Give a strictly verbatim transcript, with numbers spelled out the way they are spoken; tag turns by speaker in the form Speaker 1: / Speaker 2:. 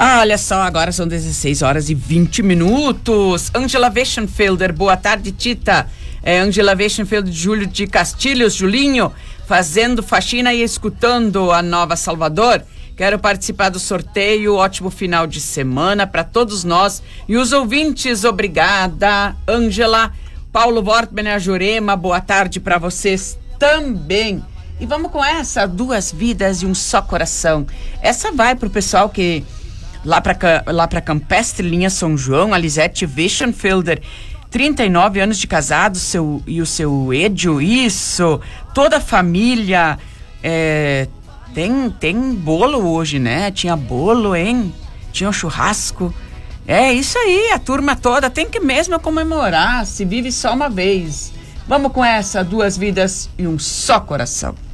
Speaker 1: Ah, olha só, agora são dezesseis horas e vinte minutos. Angela Weichenfelder, boa tarde, Tita. É Angela Weichenfelder, Júlio de Castilhos, Julinho, fazendo faxina e escutando a Nova Salvador. Quero participar do sorteio, ótimo final de semana para todos nós e os ouvintes. Obrigada, Angela. Paulo Wortmann, a Jurema, boa tarde para vocês também. E vamos com essa, duas vidas e um só coração. Essa vai pro pessoal que lá para lá para Campestre, linha São João, a Lisete Weichenfelder, trinta e nove anos de casado, seu, e o seu Edio, isso, toda a família, é, tem, tem bolo hoje, né? Tinha bolo, hein? Tinha um churrasco. É isso aí, a turma toda tem que mesmo comemorar, se vive só uma vez. Vamos com essa, duas vidas e um só coração.